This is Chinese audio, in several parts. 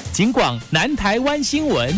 警广南台湾新闻。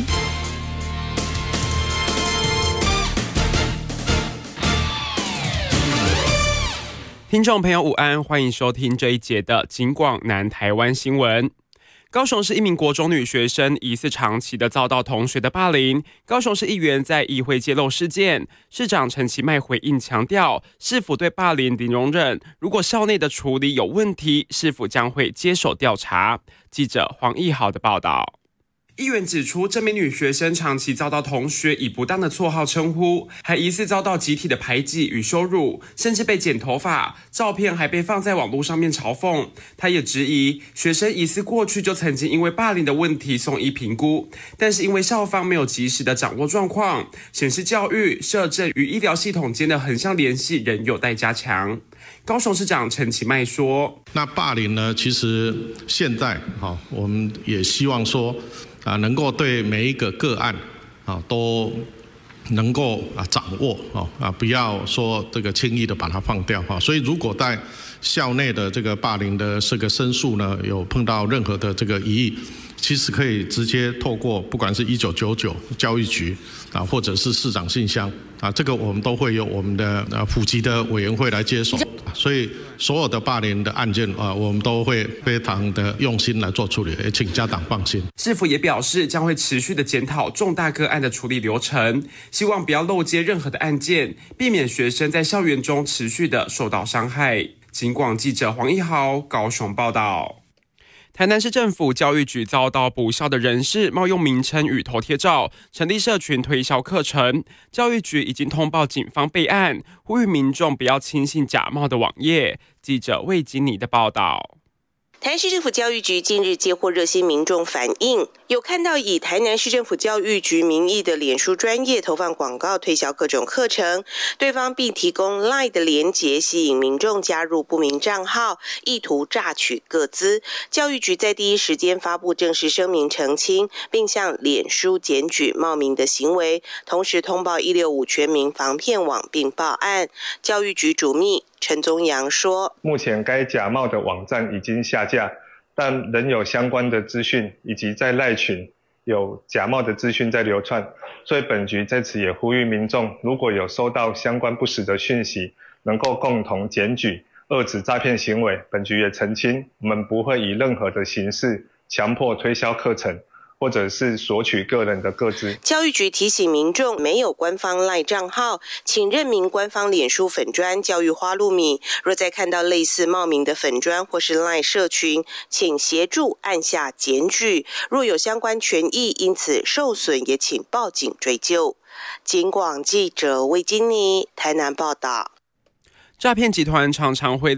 听众朋友午安，欢迎收听这一节的警广南台湾新闻。高雄市一名国中女学生疑似长期的遭到同学的霸凌，高雄市议员在议会揭露事件，市长陈其迈回应强调，市府对霸凌零容忍，如果校内的处理有问题，市府将会接手调查。记者黄义豪的报道。议员指出，这名女学生长期遭到同学以不当的绰号称呼，还疑似遭到集体的排挤与羞辱，甚至被剪头发，照片还被放在网络上面嘲讽。他也质疑，学生疑似过去就曾经因为霸凌的问题送医评估，但是因为校方没有及时的掌握状况，显示教育、社政与医疗系统间的横向联系仍有待加强。高雄市长陈其迈说：“ 那霸凌呢？其实现在我们也希望说。”能够对每一个个案都能够掌握不要说这个轻易的把它放掉所以如果在校内的这个霸凌的这个申诉呢，有碰到任何的这个疑义，其实可以直接透过不管是1999教育局或者是市长信箱这个我们都会由我们的普及的委员会来接手，所以所有的霸凌的案件我们都会非常的用心来做处理，也请家长放心。 市府也表示，将会持续的检讨重大个案的处理流程，希望不要漏接任何的案件，避免学生在校园中持续的受到伤害。警广记者黄义豪高雄报道。台南市政府教育局遭到补校的人士冒用名称与头贴照，成立社群推销课程。教育局已经通报警方备案，呼吁民众不要轻信假冒的网页。记者魏金妮的报道。 台南市政府教育局近日接获热心民众反映，有看到以台南市政府教育局名义的脸书专页投放广告推销各种课程，对方并提供 LINE 的连结吸引民众加入不明账号，意图榨取个资。教育局在第一时间发布正式声明澄清，并向脸书检举冒名的行为，同时通报165全民防骗网并报案。教育局主秘陈宗阳说， 目前该假冒的网站已经下架，但仍有相关的资讯以及在LINE群有假冒的资讯在流窜，所以本局在此也呼吁民众，如果有收到相关不实的讯息，能够共同检举，遏止诈骗行为。本局也澄清，我们不会以任何的形式强迫推销课程，或者是索取个人的个资。 教育局提醒民众，没有官方 LINE 账号，请认明官方脸书粉专教育花露米。若再看到类似冒名的粉专或是 LINE 社群，请协助按下检举。若有相关权益因此受损，也请报警追究。警广记者魏金妮台南报道。 诈骗集团常常会